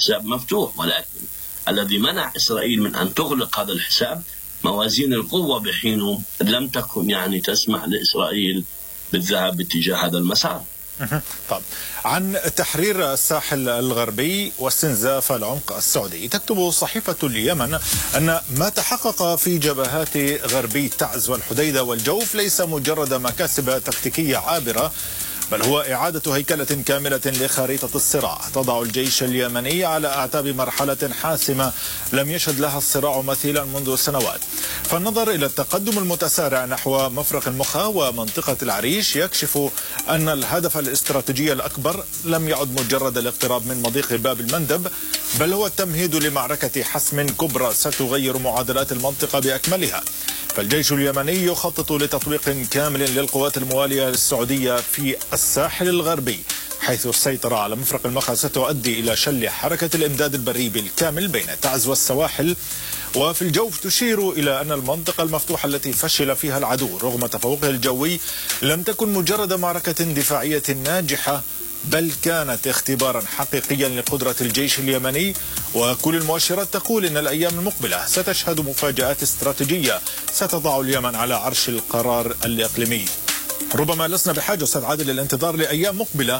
الحساب مفتوح، ولكن الذي منع إسرائيل من أن تغلق هذا الحساب موازين القوة، بحين لم تكن تسمح لإسرائيل بالذهاب باتجاه هذا المسار. طب عن تحرير الساحل الغربي واستنزاف العمق السعودي، تكتب صحيفة اليمن أن ما تحقق في جبهات غربي تعز والحديدة والجوف ليس مجرد مكاسب تكتيكية عابرة، بل هو إعادة هيكلة كاملة لخريطة الصراع تضع الجيش اليمني على أعتاب مرحلة حاسمة لم يشهد لها الصراع مثيلا منذ سنوات. فالنظر إلى التقدم المتسارع نحو مفرق المخا ومنطقة العريش يكشف أن الهدف الاستراتيجي الأكبر لم يعد مجرد الاقتراب من مضيق باب المندب، بل هو التمهيد لمعركة حسم كبرى ستغير معادلات المنطقة بأكملها. فالجيش اليمني يخطط لتطويق كامل للقوات الموالية للسعودية في الساحل الغربي، حيث السيطرة على مفرق المخا ستؤدي إلى شل حركة الإمداد البري بالكامل بين تعز والسواحل. وفي الجوف تشير إلى أن المنطقة المفتوحة التي فشل فيها العدو رغم تفوقه الجوي لم تكن مجرد معركة دفاعية ناجحة، بل كانت اختبارا حقيقيا لقدرة الجيش اليمني. وكل المؤشرات تقول إن الأيام المقبلة ستشهد مفاجآت استراتيجية ستضع اليمن على عرش القرار الإقليمي. ربما لسنا بحاجة أستاذ عادل للانتظار لأيام مقبلة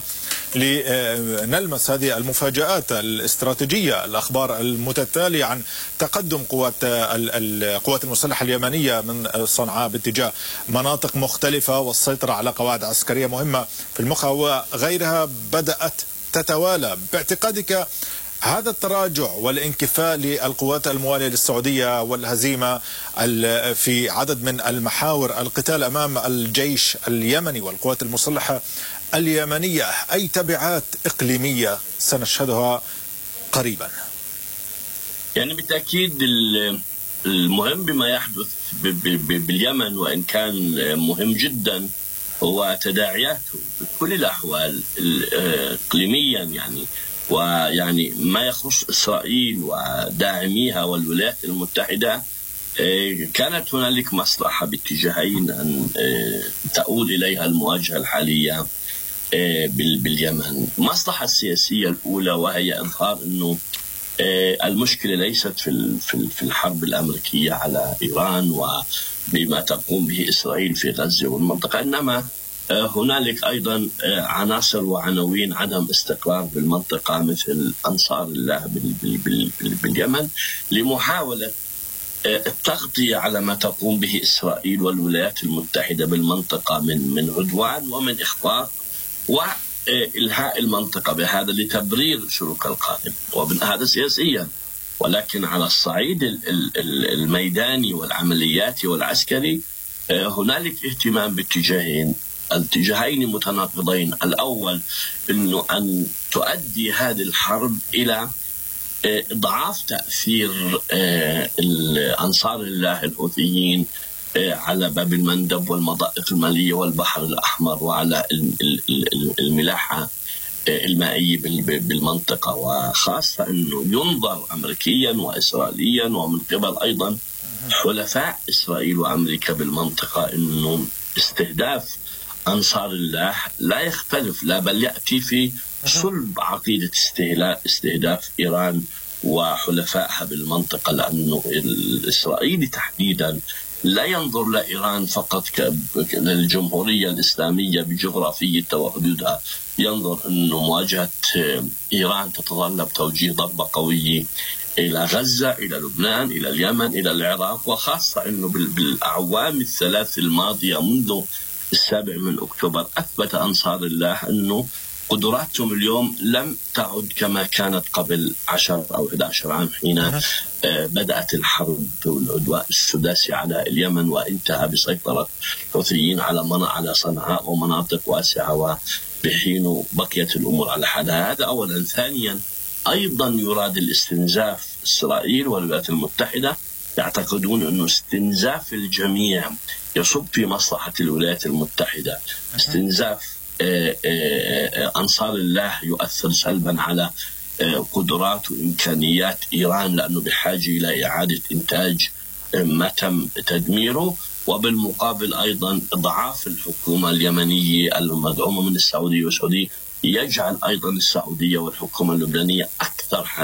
لنلمس هذه المفاجآت الاستراتيجية، الأخبار المتتالية عن تقدم القوات المسلحة اليمنية من صنعاء باتجاه مناطق مختلفة والسيطرة على قواعد عسكرية مهمة في المخا وغيرها بدأت تتوالى. باعتقادك هذا التراجع والانكفاء للقوات الموالية للسعودية والهزيمة في عدد من المحاور القتال أمام الجيش اليمني والقوات المسلحة اليمنية أي تبعات إقليمية سنشهدها قريبا؟ بالتأكيد المهم بما يحدث باليمن، وإن كان مهم جدا، هو تداعياته بكل الأحوال إقليميا ما يخص إسرائيل وداعميها والولايات المتحدة. كانت هنالك مصلحة باتجاهين أن تؤول إليها المواجهة الحالية باليمن. المصلحة السياسية الأولى وهي إظهار أنه المشكلة ليست في الحرب الأمريكية على إيران وبما تقوم به إسرائيل في غزة والمنطقة، إنما هنالك أيضا عناصر وعناوين عدم استقرار بالمنطقة مثل أنصار الله باليمن، لمحاولة التغطية على ما تقوم به إسرائيل والولايات المتحدة بالمنطقة من عدوان ومن إخفاق وإلهاء المنطقة بهذا لتبرير شروق القادم، وهذا سياسيا. ولكن على الصعيد الميداني والعملياتي والعسكري هنالك اهتمام الاتجاهين متناقضين. الأول أنه أن تؤدي هذه الحرب إلى إضعاف تأثير أنصار الله الحوثيين على باب المندب والمضائق المالية والبحر الأحمر وعلى الملاحة المائية بالمنطقة، وخاصة أنه ينظر أمريكيا وإسرائيليا ومن قبل أيضا حلفاء إسرائيل وأمريكا بالمنطقة أنه استهداف أنصار الله لا يختلف بل يأتي في صلب عقيدة استهداف إيران وحلفائها بالمنطقة، لأنه الإسرائيلي تحديدا لا ينظر لإيران فقط كالجمهورية الإسلامية بجغرافيتها وحدودها، ينظر أنه مواجهة إيران تتطلب توجيه ضربة قوية إلى غزة، إلى لبنان، إلى اليمن، إلى العراق، وخاصة أنه بالأعوام الثلاث الماضية منذ 7 أكتوبر أثبت أنصار الله أنه قدراتهم اليوم لم تعد كما كانت قبل 10 أو 11 عام حين بدأت الحرب والعدوان السداسي على اليمن وانتهى بسيطرة الحوثيين على صنعاء ومناطق واسعة، وبحين بقيت الأمور على حالها. هذا أولا. ثانيا أيضا يراد الاستنزاف. إسرائيل والولايات المتحدة يعتقدون أنه استنزاف الجميع يصب في مصلحة الولايات المتحدة. استنزاف أنصار الله يؤثر سلبا على قدرات وإمكانيات إيران، لأنه بحاجة إلى إعادة إنتاج ما تم تدميره. وبالمقابل أيضا ضعاف الحكومة اليمنية المدعومة من السعودية والسعودية يجعل أيضا السعودية والحكومة اللبنانية أكثر